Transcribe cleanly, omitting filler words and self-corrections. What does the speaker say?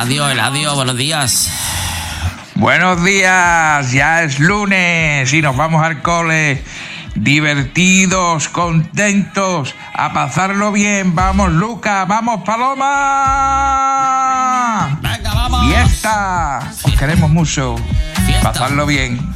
Eladio, buenos días. Buenos días, ya es lunes y nos vamos al cole. Divertidos, contentos, a pasarlo bien. Vamos, Lucas, vamos, Paloma. Venga, vamos. Fiesta. Os queremos mucho. Fiesta. Pasarlo bien.